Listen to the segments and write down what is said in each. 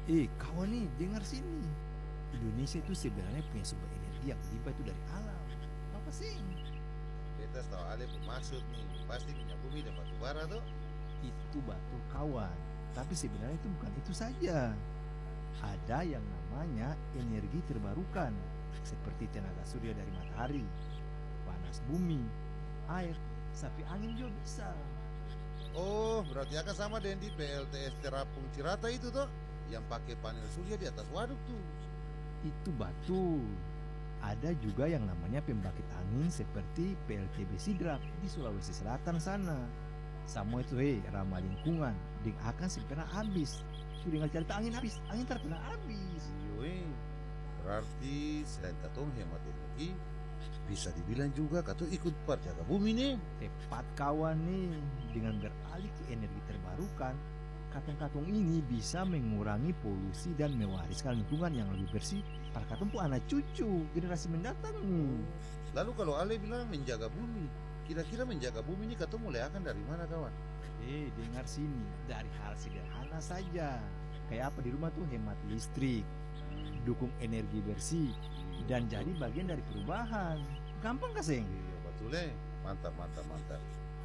Kawan nih, dengar sini. Indonesia itu sebenarnya punya sumber energi yang limpah itu dari alam. Apa sih? Beta tahu Ale bermaksud nih, pasti minyak bumi dan batu bara tuh. Itu betul kawan. Tapi sebenarnya itu bukan itu saja. Ada yang namanya energi terbarukan, seperti tenaga surya dari matahari, panas bumi, air, sampai angin juga bisa. Oh, berarti akan sama dengan di PLTS Terapung Cirata itu tuh, yang pakai panel surya di atas waduk tuh. Itu betul. Ada juga yang namanya pembangkit angin seperti PLTB Sidrap di Sulawesi Selatan sana. Semua itu ramah lingkungan, ding akan segera habis. Sudah nggak cerita angin habis, angin terkena habis. Iya, berarti selain katong hemat energi, bisa dibilang juga katong ikut perjaga bumi nih. Tepat kawan nih, dengan beralih ke energi terbarukan, katong-katong ini bisa mengurangi polusi dan mewariskan lingkungan yang lebih bersih para katong pun anak cucu generasi mendatang nih. Lalu kalau Ale bilang menjaga bumi, kira-kira menjaga bumi ini katong mulai akan dari mana kawan? Dengar sini, dari hal sederhana saja. Kayak apa di rumah tuh hemat listrik, dukung energi bersih, dan jadi bagian dari perubahan. Gampang kaseng? Iya betul mantap mantap mantap.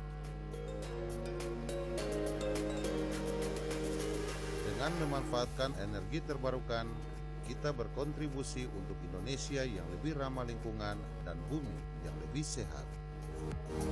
Dengan memanfaatkan energi terbarukan, kita berkontribusi untuk Indonesia yang lebih ramah lingkungan dan bumi yang lebih sehat.